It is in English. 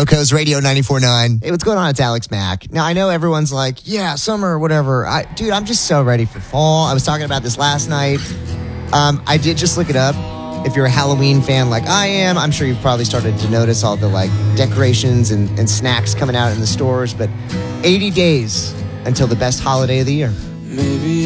Coast Radio 94.9. Hey, what's going on? It's Alex Mack. Now, I know everyone's like, yeah, summer, whatever. Dude, I'm just so ready for fall. I was talking about this last night. I did just look it up. If you're a Halloween fan like I am, I'm sure you've probably started to notice all the decorations and snacks coming out in the stores. But 80 days until the best holiday of the year. Maybe